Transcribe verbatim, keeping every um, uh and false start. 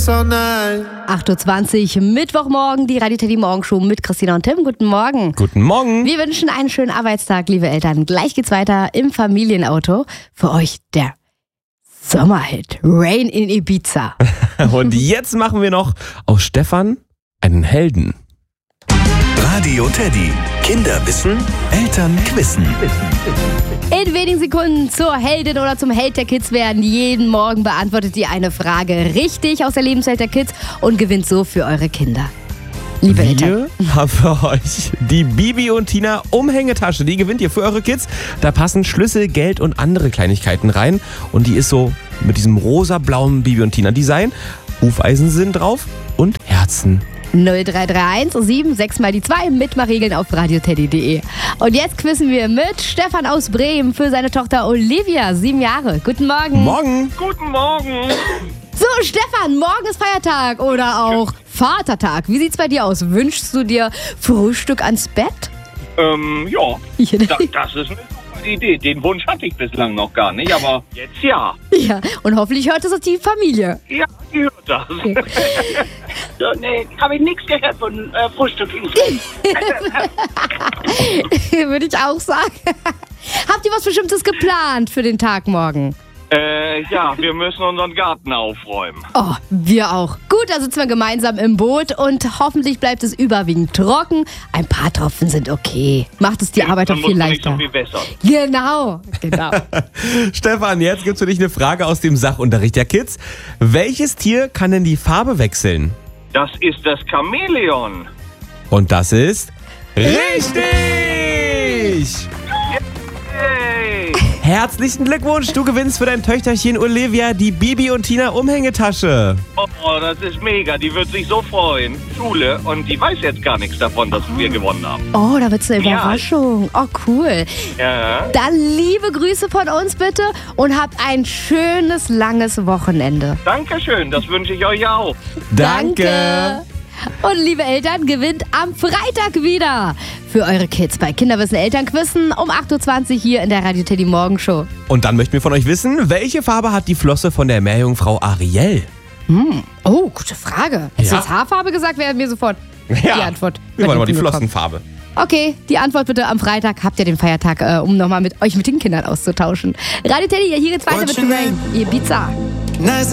all night. acht Uhr zwanzig, Mittwochmorgen, die Radio Teddy Morgenshow mit Christina und Tim. Guten Morgen. Guten Morgen. Wir wünschen einen schönen Arbeitstag, liebe Eltern. Gleich geht's weiter im Familienauto. Für euch der Sommerhit Rain in Ibiza. Und jetzt machen wir noch aus Stefan einen Helden. Radio Teddy. Kinder wissen, Eltern wissen. In wenigen Sekunden zur Heldin oder zum Held der Kids werden. Jeden Morgen beantwortet ihr eine Frage richtig aus der Lebenswelt der Kids und gewinnt so für eure Kinder. Liebe Eltern. Wir haben für euch die Bibi und Tina Umhängetasche. Die gewinnt ihr für eure Kids. Da passen Schlüssel, Geld und andere Kleinigkeiten rein. Und die ist so mit diesem rosa-blauen Bibi und Tina Design. Hufeisen sind drauf und Herzen. null drei drei eins sieben sechs mal die zwei mit mal Regeln auf radioteddy punkt de. Und jetzt quizzen wir mit Stefan aus Bremen für seine Tochter Olivia, sieben Jahre. Guten Morgen. Morgen. Guten Morgen. So, Stefan, morgen ist Feiertag oder auch Vatertag. Wie sieht's bei dir aus? Wünschst du dir Frühstück ans Bett? Ähm, ja, Ja, da, das ist eine super Idee. Den Wunsch hatte ich bislang noch gar nicht, aber jetzt ja. ja. Und hoffentlich hört es auch die Familie. Ja, die hört das. Okay. So, nee, habe ich nichts gehört von äh, Frühstück. Würde ich auch sagen. Habt ihr was Bestimmtes geplant für den Tag morgen? Äh, ja, wir müssen unseren Garten aufräumen. Oh, wir auch. Gut, da sitzen wir gemeinsam im Boot und hoffentlich bleibt es überwiegend trocken. Ein paar Tropfen sind okay. Macht es die Arbeit doch Dann viel musst du nicht leichter. so viel wässern. Genau, genau. Stefan, jetzt gibt's für dich eine Frage aus dem Sachunterricht der Kids. Welches Tier kann denn die Farbe wechseln? Das ist das Chamäleon. Und das ist richtig! Hey. Herzlichen Glückwunsch, du gewinnst für dein Töchterchen Olivia die Bibi und Tina Umhängetasche. Oh, das ist mega. Die wird sich so freuen. Schule. Und die weiß jetzt gar nichts davon, dass wir gewonnen haben. Oh, da wird's eine Ja. Überraschung. Oh, cool. Ja. Dann liebe Grüße von uns bitte und habt ein schönes, langes Wochenende. Dankeschön. Das wünsche ich euch auch. Danke. Und liebe Eltern, gewinnt am Freitag wieder für eure Kids bei Kinderwissen Elternquissen um acht Uhr zwanzig hier in der Radio Teddy Morgenshow. Und dann möchten wir von euch wissen, welche Farbe hat die Flosse von der Meerjungfrau Ariel? Hm. Oh, gute Frage. Hättest du Ja. jetzt Haarfarbe gesagt, wäre mir sofort die Antwort. Wir wollen mal die gekommen. Flossenfarbe. Okay, die Antwort bitte am Freitag. Habt ihr den Feiertag, äh, um nochmal mit euch mit den Kindern auszutauschen. Radio Teddy, hier geht's weiter mit Rain. Ibiza. Nice